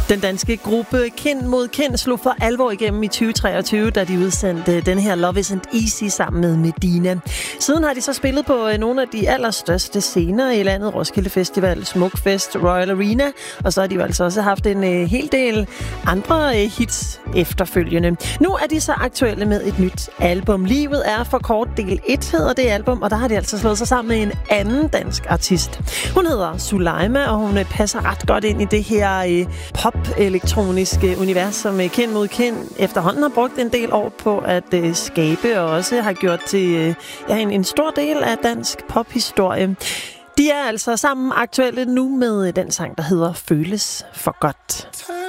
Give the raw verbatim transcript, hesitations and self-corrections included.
Den danske gruppe Kind mod Kind slog for alvor igennem i tyve treogtyve, da de udsendte den her Love Isn't Easy sammen med Medina. Siden har de så spillet på nogle af de allerstørste scener i landet. Roskilde Festival, Smukfest, Royal Arena. Og så har de jo altså også haft en uh, hel del andre uh, hits efterfølgende. Nu er de så aktuelle med et nyt album. Livet er for kort del et hedder det album, og der har de altså slået sig sammen med en anden dansk artist. Hun hedder Suleima, og hun uh, passer ret godt ind i det her uh, pop elektroniske univers, som Kind mod Kind efterhånden har brugt en del år på at øh, skabe, og også har gjort til øh, ja, en, en stor del af dansk pophistorie. De er altså sammen aktuelle nu med den sang, der hedder Føles for godt.